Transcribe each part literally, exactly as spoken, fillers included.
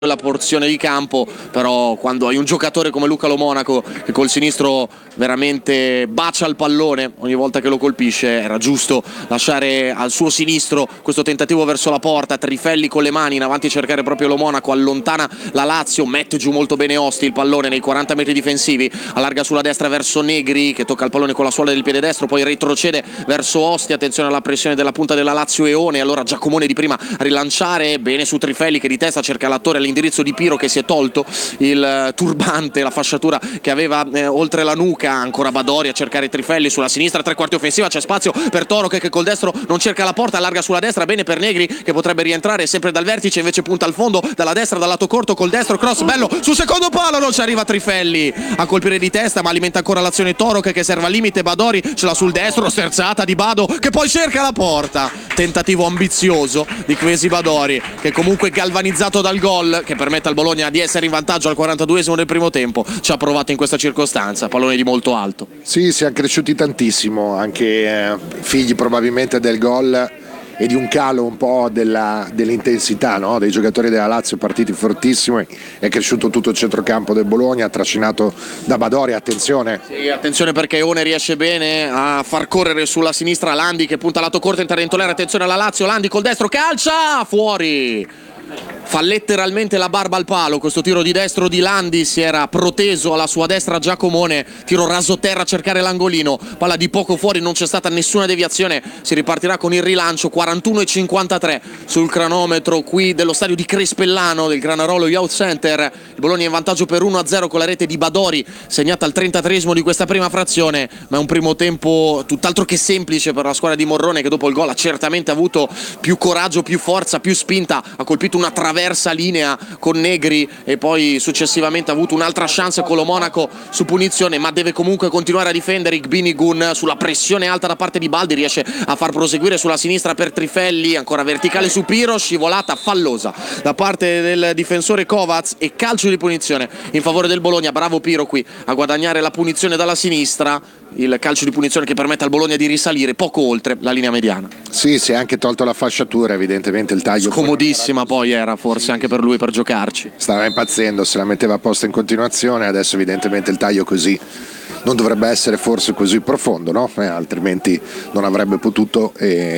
la porzione di campo, però quando hai un giocatore come Luca Lo Monaco che col sinistro veramente bacia il pallone ogni volta che lo colpisce, era giusto lasciare al suo sinistro questo tentativo verso la porta. Trifelli con le mani in avanti a cercare proprio Lo Monaco, allontana la Lazio, mette giù molto bene Osti il pallone nei quaranta metri difensivi, allarga sulla destra verso Negri che tocca il pallone con la suola del piede destro, poi retrocede verso Osti, attenzione alla pressione della punta della Lazio Eone, allora Giacomone di prima a rilanciare bene su Trifelli che di testa cerca l'attore all'indirizzo di Piro che si è tolto il turbante, la fasciatura che aveva eh, oltre la nuca. Ancora Badori a cercare Trifelli sulla sinistra, tre quarti offensiva, c'è spazio per Toroche che col destro non cerca la porta, allarga sulla destra, bene per Negri che potrebbe rientrare sempre dal vertice, invece punta al fondo dalla destra, dal lato corto col destro, cross bello sul secondo palo, non ci arriva Trifelli a colpire di testa, ma alimenta ancora l'azione Toroche che serve al limite. Badori ce l'ha sul destro, sterzata di Bado che poi cerca la porta, tentativo ambizioso di Quesi Badori che comunque galvanizzato dal gol che permette al Bologna di essere in vantaggio al quarantaduesimo del primo tempo, ci ha provato in questa circostanza, pallone di molto alto. Sì, siamo cresciuti tantissimo, anche eh, figli probabilmente del gol e di un calo un po' della, dell'intensità, no? Dei giocatori della Lazio partiti fortissimi, è cresciuto tutto il centrocampo del Bologna, trascinato da Badori, attenzione. Sì, attenzione perché Eone riesce bene a far correre sulla sinistra Landi che punta lato corto in Tarentolare, attenzione alla Lazio, Landi col destro, calcia, fuori! Fa letteralmente la barba al palo questo tiro di destro di Landi, si era proteso alla sua destra Giacomone, tiro raso terra a cercare l'angolino, palla di poco fuori, non c'è stata nessuna deviazione, si ripartirà con il rilancio. Quarantuno e cinquantatré sul cronometro qui dello stadio di Crespellano del Granarolo Youth Center, il Bologna in vantaggio per uno a zero con la rete di Badori segnata al trentatreesimo di questa prima frazione, ma è un primo tempo tutt'altro che semplice per la squadra di Morrone che dopo il gol ha certamente avuto più coraggio, più forza, più spinta, ha colpito una traversa linea con Negri e poi successivamente ha avuto un'altra chance con Lo Monaco su punizione, ma deve comunque continuare a difendere Igbinigun sulla pressione alta da parte di Baldi, riesce a far proseguire sulla sinistra per Trifelli, ancora verticale su Piro, scivolata fallosa da parte del difensore Kovacs e calcio di punizione in favore del Bologna. Bravo Piro qui a guadagnare la punizione dalla sinistra, il calcio di punizione che permette al Bologna di risalire poco oltre la linea mediana. Sì, si è anche tolto la fasciatura, evidentemente il taglio scomodissima poi era forse anche per lui per giocarci, stava impazzendo, se la metteva a posto in continuazione, adesso evidentemente il taglio così non dovrebbe essere forse così profondo, no? Eh, altrimenti non avrebbe potuto.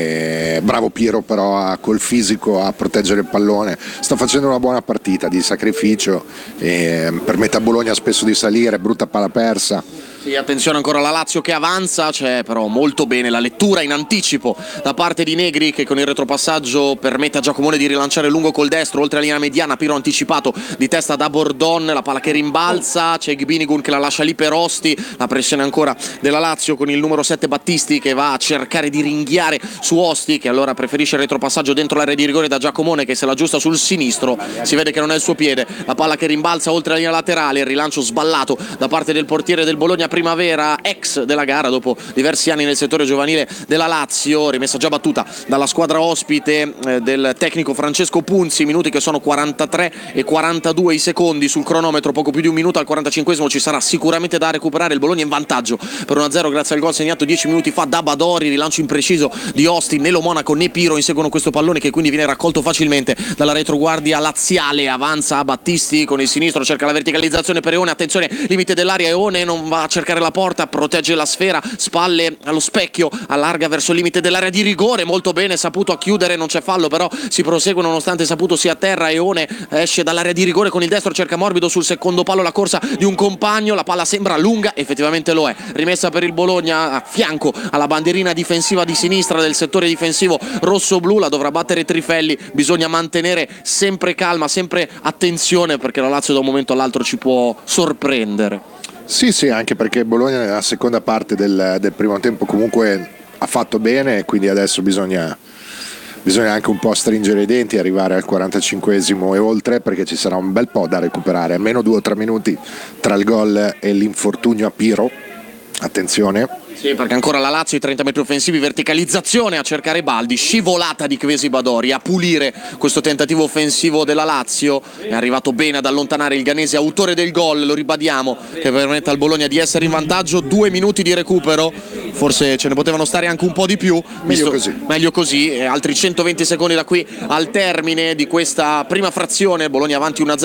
E bravo Piero però a, col fisico a proteggere il pallone, sta facendo una buona partita di sacrificio e permette a Bologna spesso di salire, brutta palla persa. Sì, attenzione ancora alla Lazio che avanza, c'è però molto bene la lettura in anticipo da parte di Negri che con il retropassaggio permette a Giacomone di rilanciare lungo col destro oltre la linea mediana. Piro anticipato di testa da Bordon, la palla che rimbalza, c'è Igbinigun che la lascia lì per Osti, la pressione ancora della Lazio con il numero sette Battisti che va a cercare di ringhiare su Osti che allora preferisce il retropassaggio dentro l'area di rigore da Giacomone che se la aggiusta sul sinistro, si vede che non è il suo piede, la palla che rimbalza oltre la linea laterale, il rilancio sballato da parte del portiere del Bologna Primavera, ex della gara dopo diversi anni nel settore giovanile della Lazio, rimessa già battuta dalla squadra ospite eh, del tecnico Francesco Punzi, minuti che sono quarantatré e quarantadue i secondi sul cronometro, poco più di un minuto al quarantacinquesimo ci sarà sicuramente da recuperare, il Bologna in vantaggio per uno a zero grazie al gol segnato dieci minuti fa da Badori, rilancio impreciso di Osti, né Lo Monaco né Piro inseguono questo pallone che quindi viene raccolto facilmente dalla retroguardia laziale, avanza a Battisti con il sinistro, cerca la verticalizzazione per Eone, attenzione limite dell'area, Eone non va a cercare la porta, protegge la sfera, spalle allo specchio, allarga verso il limite dell'area di rigore, molto bene, saputo a chiudere, non c'è fallo però si prosegue nonostante saputo sia a terra. Eone esce dall'area di rigore con il destro, cerca morbido sul secondo palo la corsa di un compagno, la palla sembra lunga, effettivamente lo è, rimessa per il Bologna a fianco alla bandierina difensiva di sinistra del settore difensivo rosso-blu, la dovrà battere Trifelli, bisogna mantenere sempre calma, sempre attenzione perché la Lazio da un momento all'altro ci può sorprendere. Sì, sì, anche perché Bologna nella seconda parte del, del primo tempo comunque ha fatto bene e quindi adesso bisogna, bisogna anche un po' stringere i denti e arrivare al quarantacinquesimo e oltre perché ci sarà un bel po' da recuperare, almeno due o tre minuti tra il gol e l'infortunio a Piro, attenzione. Sì, perché ancora la Lazio i trenta metri offensivi, verticalizzazione a cercare Baldi, scivolata di Kvesi Badori a pulire questo tentativo offensivo della Lazio, è arrivato bene ad allontanare il ghanese autore del gol, lo ribadiamo, che permette al Bologna di essere in vantaggio. Due minuti di recupero, forse ce ne potevano stare anche un po' di più, Meglio così. meglio così, e altri centoventi secondi da qui al termine di questa prima frazione, Bologna avanti uno a zero.